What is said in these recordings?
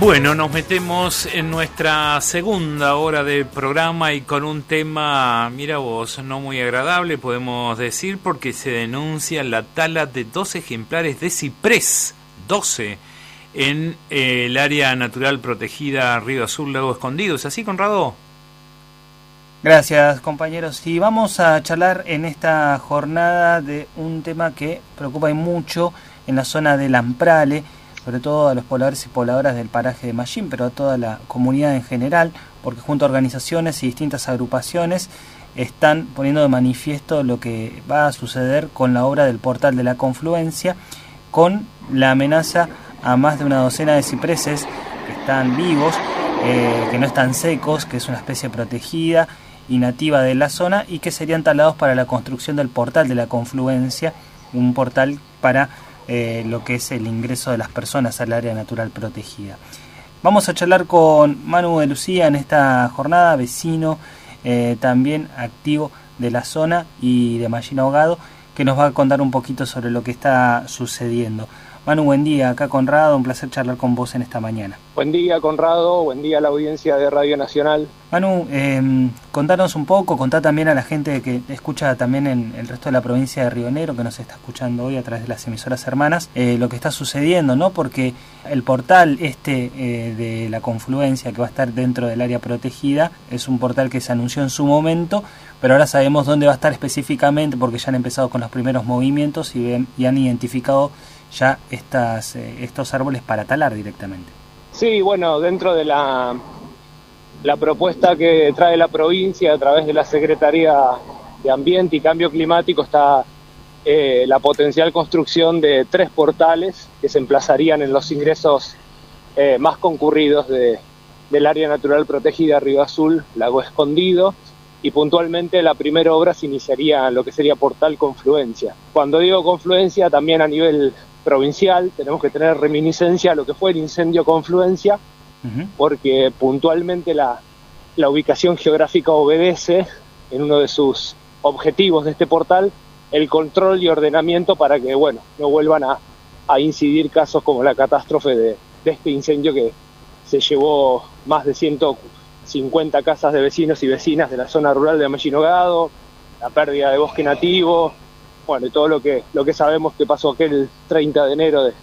Bueno, nos metemos en nuestra segunda hora de programa y con un tema, mira vos, no muy agradable, podemos decir, porque se denuncia la tala de 12 ejemplares de ciprés, 12, en el área natural protegida Río Azul, Lago Escondido. ¿Es así, Conrado? Gracias, compañeros. Y vamos a charlar en esta jornada de un tema que preocupa mucho en la zona de Lamprale, sobre todo a los pobladores y pobladoras del paraje de Mallín, pero a toda la comunidad en general, porque junto a organizaciones y distintas agrupaciones están poniendo de manifiesto lo que va a suceder con la obra del portal de la confluencia, con la amenaza a más de una docena de cipreses que están vivos, que no están secos, que es una especie protegida y nativa de la zona, y que serían talados para la construcción del portal de la confluencia, un portal para lo que es el ingreso de las personas al área natural protegida. Vamos a charlar con Manu de Lucía en esta jornada, vecino también activo de la zona y de Mallín Ahogado, que nos va a contar un poquito sobre lo que está sucediendo. Manu, buen día, acá Conrado, un placer charlar con vos en esta mañana. Buen día, Conrado, buen día a la audiencia de Radio Nacional. Manu, contanos un poco, contá también a la gente que escucha también en el resto de la provincia de Río Negro, que nos está escuchando hoy a través de las emisoras hermanas, lo que está sucediendo, ¿no? Porque el portal de la confluencia, que va a estar dentro del área protegida, es un portal que se anunció en su momento, pero ahora sabemos dónde va a estar específicamente, porque ya han empezado con los primeros movimientos y han identificado ya estos árboles para talar directamente. Sí, bueno, dentro de la propuesta que trae la provincia a través de la Secretaría de Ambiente y Cambio Climático está la potencial construcción de 3 portales que se emplazarían en los ingresos más concurridos del área natural protegida Río Azul, Lago Escondido, y puntualmente la primera obra se iniciaría en lo que sería Portal Confluencia. Cuando digo confluencia, también a nivel provincial tenemos que tener reminiscencia a lo que fue el incendio Confluencia, porque puntualmente la ubicación geográfica obedece en uno de sus objetivos de este portal el control y ordenamiento para que no vuelvan a incidir casos como la catástrofe de este incendio que se llevó más de 150 casas de vecinos y vecinas de la zona rural de Mallín Ahogado, la pérdida de bosque nativo, y todo lo que sabemos que pasó aquel 30 de enero de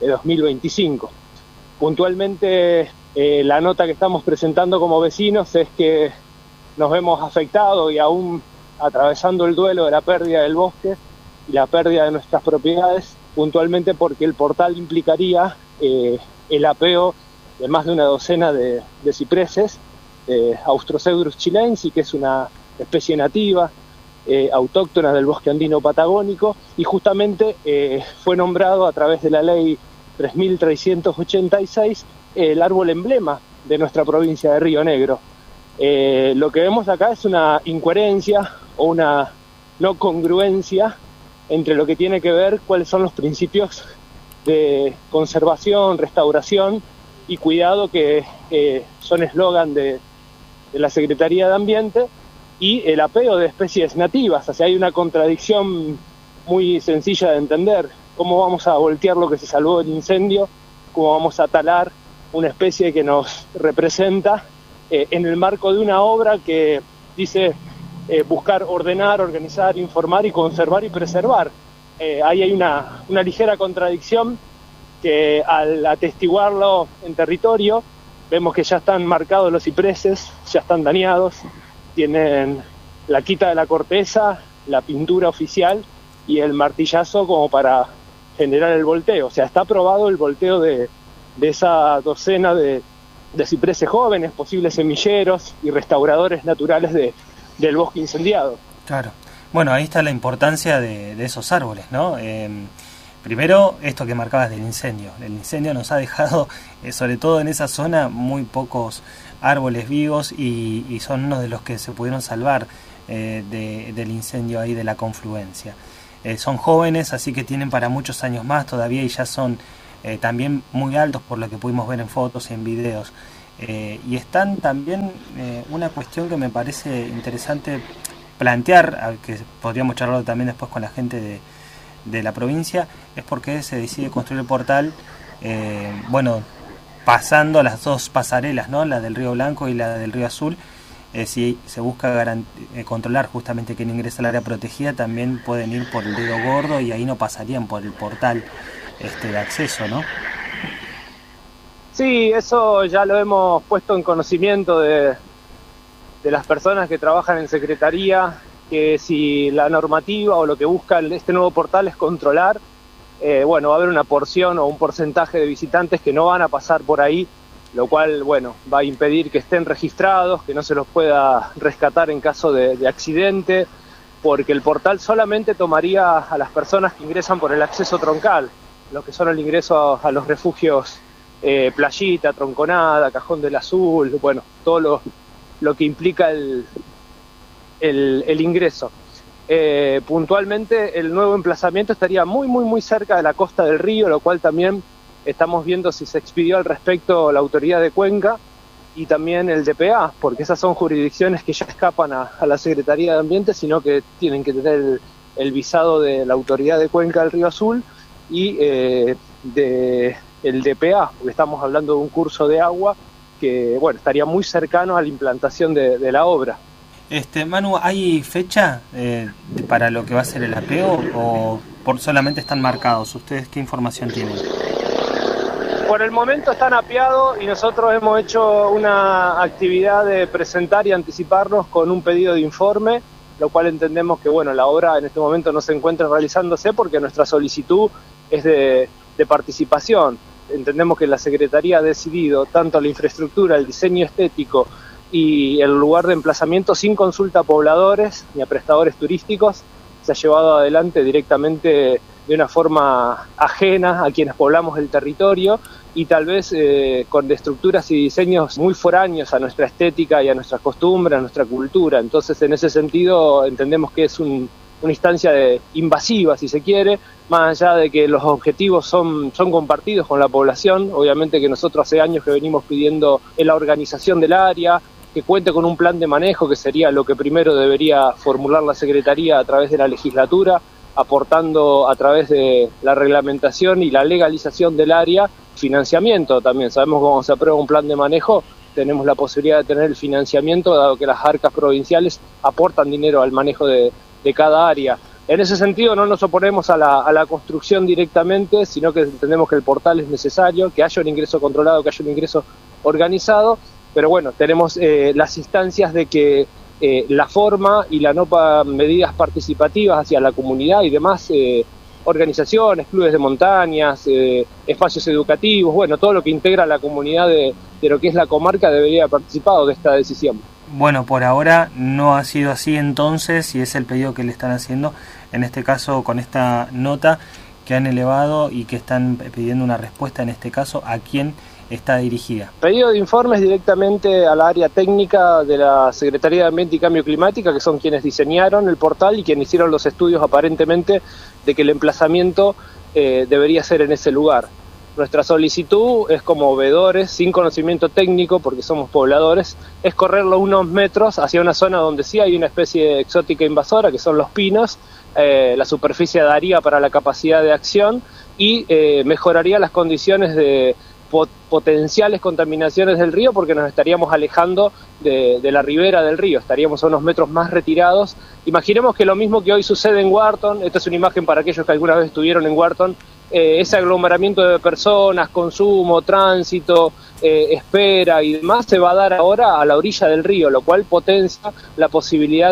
2025. Puntualmente, la nota que estamos presentando como vecinos es que nos vemos afectados y aún atravesando el duelo de la pérdida del bosque y la pérdida de nuestras propiedades, puntualmente porque el portal implicaría el apeo de más de una docena de cipreses, Austrocedrus chilensis, que es una especie nativa, autóctona del bosque andino patagónico, y justamente fue nombrado a través de la ley 3386 el árbol emblema de nuestra provincia de Río Negro. Lo que vemos acá es una incoherencia o una no congruencia entre lo que tiene que ver cuáles son los principios de conservación, restauración y cuidado que son eslogan de la Secretaría de Ambiente, y el apeo de especies nativas. O sea, hay una contradicción muy sencilla de entender. ¿Cómo vamos a voltear lo que se salvó del incendio? ¿Cómo vamos a talar una especie que nos representa en el marco de una obra que dice buscar ordenar, organizar, informar y conservar y preservar? Ahí hay una ligera contradicción que, al atestiguarlo en territorio, vemos que ya están marcados los cipreses, ya están dañados, tienen la quita de la corteza, la pintura oficial y el martillazo como para generar el volteo. O sea, está aprobado el volteo de esa docena de cipreses jóvenes, posibles semilleros y restauradores naturales del bosque incendiado. Claro. Bueno, ahí está la importancia de esos árboles, ¿no? Primero, esto que marcabas del incendio. El incendio nos ha dejado, sobre todo en esa zona, muy pocos árboles vivos y son uno de los que se pudieron salvar del incendio ahí de la confluencia. Son jóvenes, así que tienen para muchos años más todavía, y ya son también muy altos por lo que pudimos ver en fotos y en videos. Y están también una cuestión que me parece interesante plantear, que podríamos charlarlo también después con la gente de la provincia, es por qué se decide construir el portal, pasando las dos pasarelas, ¿no? La del Río Blanco y la del Río Azul, si se busca controlar justamente que no ingresa al área protegida, también pueden ir por el Dedo Gordo y ahí no pasarían por el portal de acceso, ¿no? Sí, eso ya lo hemos puesto en conocimiento de las personas que trabajan en Secretaría, que si la normativa o lo que busca este nuevo portal es controlar, va a haber una porción o un porcentaje de visitantes que no van a pasar por ahí, lo cual, va a impedir que estén registrados, que no se los pueda rescatar en caso de accidente, porque el portal solamente tomaría a las personas que ingresan por el acceso troncal, lo que son el ingreso a los refugios Playita, Tronconada, Cajón del Azul, todo lo que implica el ingreso. Puntualmente el nuevo emplazamiento estaría muy cerca de la costa del río, lo cual también estamos viendo si se expidió al respecto la autoridad de Cuenca y también el DPA, porque esas son jurisdicciones que ya escapan a la Secretaría de Ambiente, sino que tienen que tener el visado de la autoridad de Cuenca del Río Azul y de el DPA, porque estamos hablando de un curso de agua que estaría muy cercano a la implantación de la obra. Manu, ¿hay fecha para lo que va a ser el apeo o solamente están marcados? ¿Ustedes qué información tienen? Por el momento están apeados y nosotros hemos hecho una actividad de presentar y anticiparnos con un pedido de informe, lo cual entendemos que la obra en este momento no se encuentra realizándose porque nuestra solicitud es de participación. Entendemos que la Secretaría ha decidido tanto la infraestructura, el diseño estético y el lugar de emplazamiento sin consulta a pobladores ni a prestadores turísticos. Se ha llevado adelante directamente de una forma ajena a quienes poblamos el territorio y tal vez con estructuras y diseños muy foráneos a nuestra estética y a nuestras costumbres, a nuestra cultura. Entonces, en ese sentido, entendemos que es una instancia invasiva, si se quiere, más allá de que los objetivos son compartidos con la población. Obviamente que nosotros hace años que venimos pidiendo la organización del área, que cuente con un plan de manejo, que sería lo que primero debería formular la Secretaría a través de la legislatura, aportando a través de la reglamentación y la legalización del área, financiamiento también. Sabemos que cuando se aprueba un plan de manejo, tenemos la posibilidad de tener el financiamiento, dado que las arcas provinciales aportan dinero al manejo de cada área. En ese sentido no nos oponemos a la construcción directamente, sino que entendemos que el portal es necesario, que haya un ingreso controlado, que haya un ingreso organizado, pero tenemos las instancias de que la forma y la medidas participativas hacia la comunidad y demás organizaciones, clubes de montañas, espacios educativos, todo lo que integra la comunidad de lo que es la comarca debería haber participado de esta decisión. Bueno, por ahora no ha sido así entonces, y es el pedido que le están haciendo, en este caso con esta nota que han elevado y que están pidiendo una respuesta, en este caso, ¿a quién está dirigida? Pedido de informes directamente a la área técnica de la Secretaría de Ambiente y Cambio Climático, que son quienes diseñaron el portal y quienes hicieron los estudios aparentemente de que el emplazamiento debería ser en ese lugar. Nuestra solicitud es como veedores, sin conocimiento técnico, porque somos pobladores, es correrlo unos metros hacia una zona donde sí hay una especie exótica invasora, que son los pinos. La superficie daría para la capacidad de acción y mejoraría las condiciones de potenciales contaminaciones del río, porque nos estaríamos alejando de la ribera del río, estaríamos a unos metros más retirados. Imaginemos que lo mismo que hoy sucede en Wharton, esta es una imagen para aquellos que alguna vez estuvieron en Wharton, ese aglomeramiento de personas, consumo, tránsito, espera y demás, se va a dar ahora a la orilla del río, lo cual potencia la posibilidad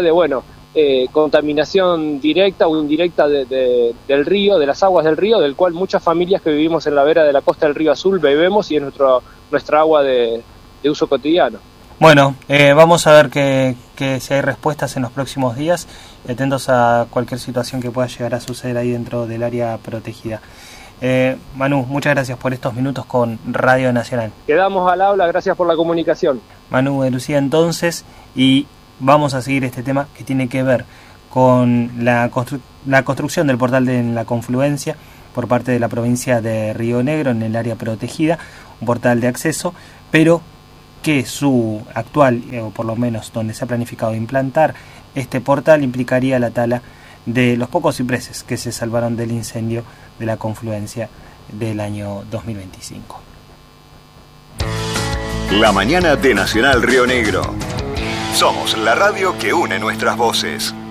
de, contaminación directa o indirecta del río, de las aguas del río, del cual muchas familias que vivimos en la vera de la costa del Río Azul bebemos y es nuestra agua de uso cotidiano. Bueno, vamos a ver que si hay respuestas en los próximos días, atentos a cualquier situación que pueda llegar a suceder ahí dentro del área protegida. Manu, muchas gracias por estos minutos con Radio Nacional. Quedamos al habla, gracias por la comunicación. Manu de Lucía entonces, y vamos a seguir este tema que tiene que ver con la construcción del portal de la confluencia por parte de la provincia de Río Negro en el área protegida, un portal de acceso, pero que su actual, o por lo menos donde se ha planificado implantar este portal, implicaría la tala de los pocos cipreses que se salvaron del incendio de la confluencia del año 2025. La mañana de Nacional Río Negro. Somos la radio que une nuestras voces.